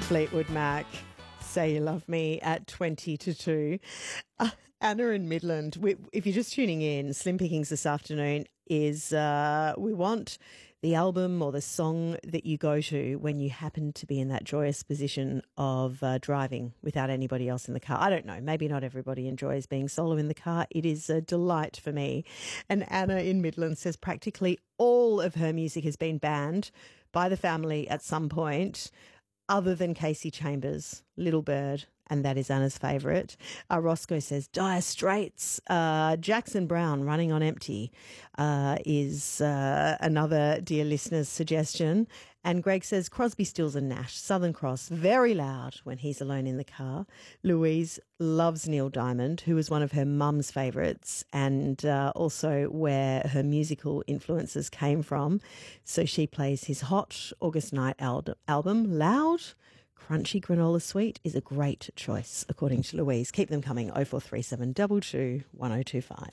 Fleetwood Mac, Say You Love Me at 20 to 2. Anna in Midland, if you're just tuning in, Slim Pickings this afternoon is we want the album or the song that you go to when you happen to be in that joyous position of driving without anybody else in the car. I don't know, maybe not everybody enjoys being solo in the car. It is a delight for me. And Anna in Midland says practically all of her music has been banned by the family at some point, other than Casey Chambers, Little Bird, and that is Anna's favourite. Roscoe says Dire Straits, Jackson Brown, Running on Empty is another dear listener's suggestion. And Greg says Crosby, Stills and Nash, Southern Cross, very loud when he's alone in the car. Louise loves Neil Diamond, who was one of her mum's favourites and also where her musical influences came from. So she plays his Hot August Night album, Loud. Crunchy Granola Sweet is a great choice, according to Louise. Keep them coming, 0437 22 1025.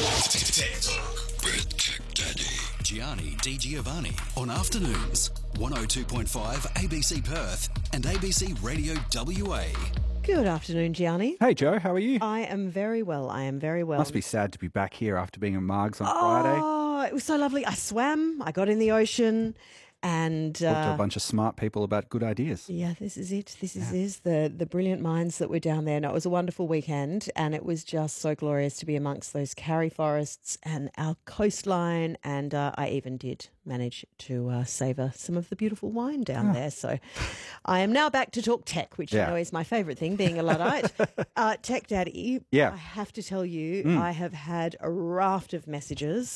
Gianni Di Giovanni on afternoons, 102.5 ABC Perth and ABC Radio WA. Good afternoon, Gianni. Hey, Joe, how are you? I am very well. Must be sad to be back here after being in Margs on Friday. Oh, it was so lovely. I swam, I got in the ocean. And talked to a bunch of smart people about good ideas. Yeah, this is it. This is the brilliant minds that were down there. No, it was a wonderful weekend, and it was just so glorious to be amongst those karri forests and our coastline. And I even did manage to savour some of the beautiful wine down there. So I am now back to talk tech, which you know is my favourite thing, being a Luddite. Tech Daddy, I have to tell you, I have had a raft of messages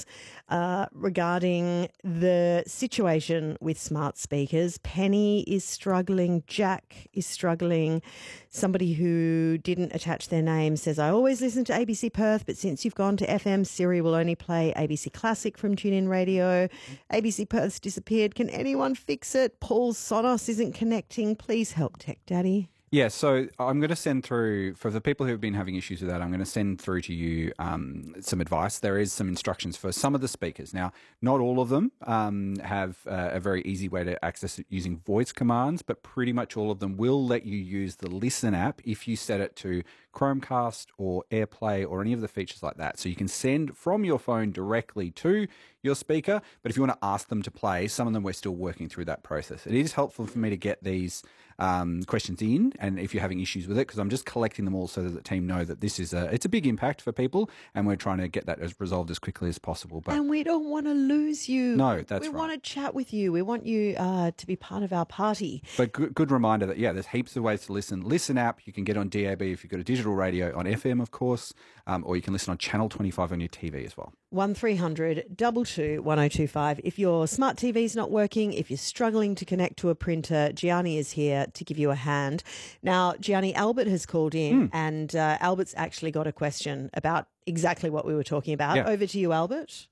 regarding the situation with smart speakers. Penny is struggling. Jack is struggling. Somebody who didn't attach their name says, I always listen to ABC Perth, but since you've gone to FM, Siri will only play ABC Classic from TuneIn Radio. ABC Perth's disappeared. Can anyone fix it? Paul's Sonos isn't connecting. Please help, Tech Daddy. Yeah, so I'm going to send through, for the people who have been having issues with that, I'm going to send through to you some advice. There is some instructions for some of the speakers. Now, not all of them have a very easy way to access it using voice commands, but pretty much all of them will let you use the Listen app if you set it to Chromecast or AirPlay or any of the features like that. So you can send from your phone directly to your speaker, but if you want to ask them to play, some of them we're still working through that process. It is helpful for me to get these questions in, and if you're having issues with it, because I'm just collecting them all so that the team know that this is it's a big impact for people, and we're trying to get that resolved as quickly as possible. But and we don't want to lose you. No, that's right. We want to chat with you. We want you to be part of our party. But good reminder that, there's heaps of ways to listen. Listen app, you can get on DAB if you've got a digital radio, on FM, of course, or you can listen on Channel 25 on your TV as well. 1300 22 1025. If your smart TV's not working, if you're struggling to connect to a printer, Gianni is here to give you a hand. Now, Gianni, Albert has called in, and Albert's actually got a question about exactly what we were talking about. Yeah. Over to you, Albert.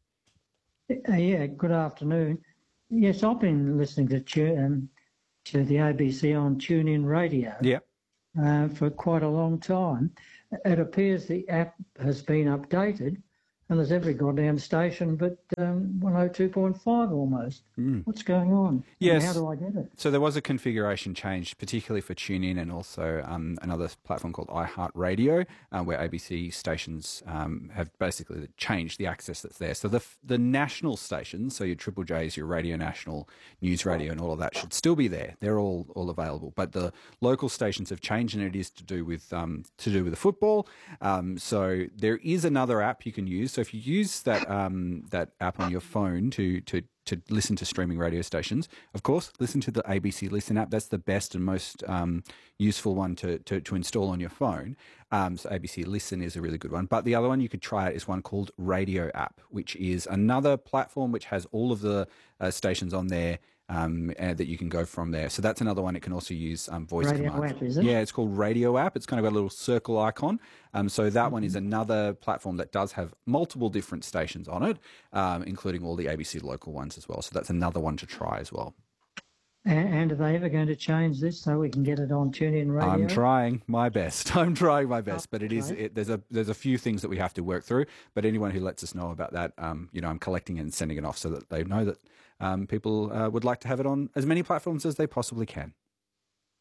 Good afternoon. Yes, I've been listening to the ABC on TuneIn Radio for quite a long time. It appears the app has been updated, and there's every goddamn station but 102.5 almost. What's going on? Yes. And how do I get it? So there was a configuration change, particularly for TuneIn and also another platform called iHeartRadio, where ABC stations have basically changed the access that's there. So the national stations, so your Triple J's, your Radio National, News Radio and all of that should still be there. They're all available. But the local stations have changed, and it is to do with the football. So there is another app you can use. So if you use that that app on your phone to listen to streaming radio stations, of course, listen to the ABC Listen app. That's the best and most useful one to install on your phone. So ABC Listen is a really good one. But the other one you could try is one called Radio App, which is another platform which has all of the stations on there that you can go from there. So that's another one. It can also use voice Radio commands. App, is it? Yeah, it's called Radio App. It's kind of got a little circle icon. So that one is another platform that does have multiple different stations on it, including all the ABC local ones as well. So that's another one to try as well. And are they ever going to change this so we can get it on TuneIn Radio? I'm trying my best. But there's a few things that we have to work through. But anyone who lets us know about that, I'm collecting it and sending it off so that they know that people would like to have it on as many platforms as they possibly can.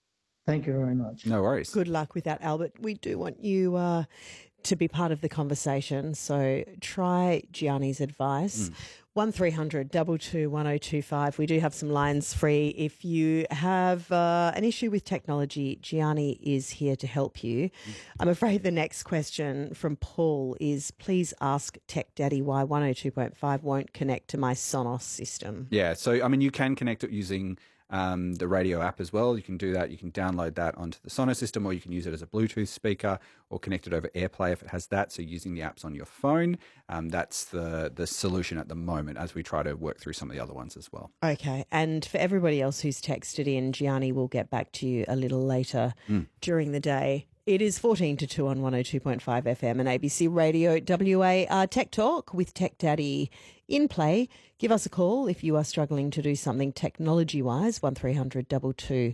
Thank you very much. No worries. Good luck with that, Albert. We do want you to be part of the conversation, so try Gianni's advice. 1300 222 1025. We do have some lines free. If you have an issue with technology, Gianni is here to help you. I'm afraid the next question from Paul is, please ask Tech Daddy why 102.5 won't connect to my Sonos system. Yeah, so I mean, you can connect it using the radio app as well. You can do that. You can download that onto the Sonos system, or you can use it as a Bluetooth speaker, or connect it over AirPlay if it has that. So using the apps on your phone, that's the solution at the moment as we try to work through some of the other ones as well. Okay. And for everybody else who's texted in, Gianni will get back to you a little later during the day. It is 14 to 2 on 102.5 FM and ABC Radio WA. Tech Talk with Tech Daddy in play. Give us a call if you are struggling to do something technology-wise, 1300 222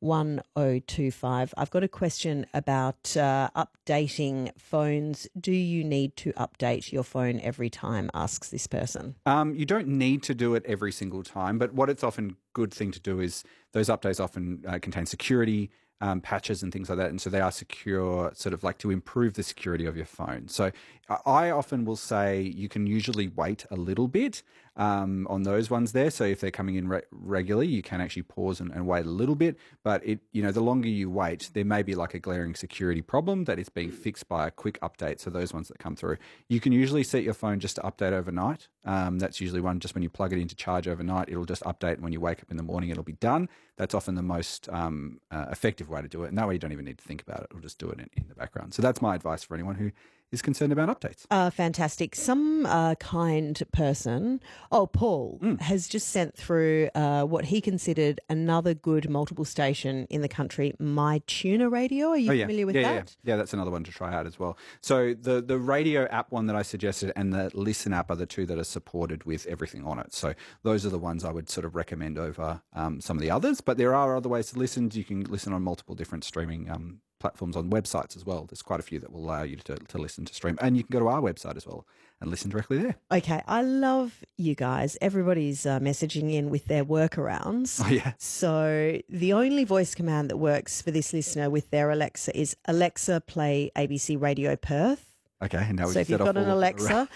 1025. I've got a question about updating phones. Do you need to update your phone every time, asks this person. You don't need to do it every single time, but what it's often good thing to do is those updates often contain security patches and things like that. And so they are secure, sort of like to improve the security of your phone. So I often will say you can usually wait a little bit on those ones there. So if they're coming in regularly, you can actually pause and wait a little bit. But the longer you wait, there may be like a glaring security problem that is being fixed by a quick update. So those ones that come through, you can usually set your phone just to update overnight. That's usually one just when you plug it into charge overnight, it'll just update. And when you wake up in the morning, it'll be done. That's often the most effective way to do it. And that way you don't even need to think about it. It'll just do it in the background. So that's my advice for anyone who is concerned about updates. Fantastic. Some kind person, Paul, has just sent through what he considered another good multiple station in the country, My Tuner Radio. Are you familiar with that? Yeah, that's another one to try out as well. So the radio app one that I suggested and the Listen app are the two that are supported with everything on it. So those are the ones I would sort of recommend over some of the others. But there are other ways to listen. You can listen on multiple different streaming platforms on websites as well. There's quite a few that will allow you to listen to stream. And you can go to our website as well and listen directly there. Okay, I love you guys. Everybody's messaging in with their workarounds. Oh, yeah. So the only voice command that works for this listener with their Alexa is Alexa, play ABC Radio Perth. Okay, and now we've So if you've got an Alexa,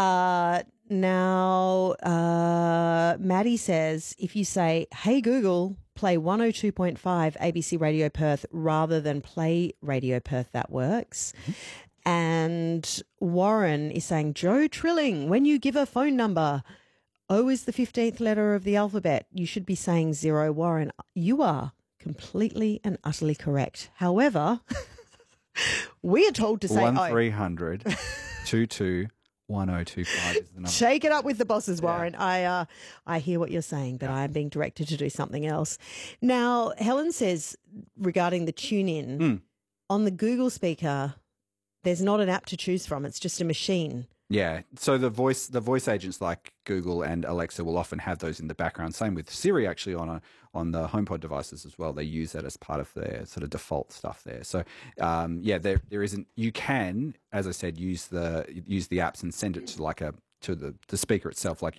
now Maddie says, if you say, hey Google, play 102.5 ABC Radio Perth rather than play Radio Perth, that works. And Warren is saying, Joe Trilling, when you give a phone number, O is the 15th letter of the alphabet. You should be saying 0, Warren. You are completely and utterly correct. However, we are told to say 1300 22 1025 is the number. Shake it up with the bosses, Warren. Yeah. I hear what you're saying, but I am being directed to do something else. Now, Helen says regarding the tune-in, on the Google speaker, there's not an app to choose from. It's just a machine. Yeah. So the voice agents like Google and Alexa will often have those in the background. Same with Siri, actually, on the HomePod devices as well. They use that as part of their sort of default stuff there. So there isn't. You can, as I said, use the apps and send it to the speaker itself, like